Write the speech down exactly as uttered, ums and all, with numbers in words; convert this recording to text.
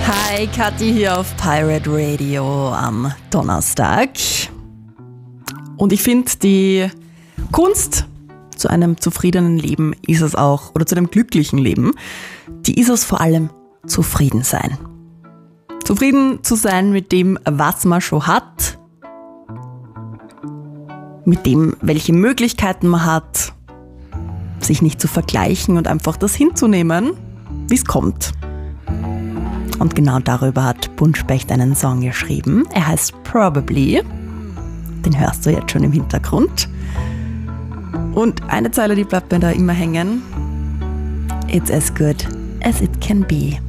Hi, Kathi hier auf Pirate Radio am Donnerstag. Und ich finde, die Kunst zu einem zufriedenen Leben ist es auch, oder zu einem glücklichen Leben, die ist es vor allem zufrieden sein. Zufrieden zu sein mit dem, was man schon hat, mit dem, welche Möglichkeiten man hat, sich nicht zu vergleichen und einfach das hinzunehmen, wie es kommt. Und genau darüber hat Buntspecht einen Song geschrieben. Er heißt Probably. Den hörst du jetzt schon im Hintergrund. Und eine Zeile, die bleibt mir da immer hängen. It's as good as it can be.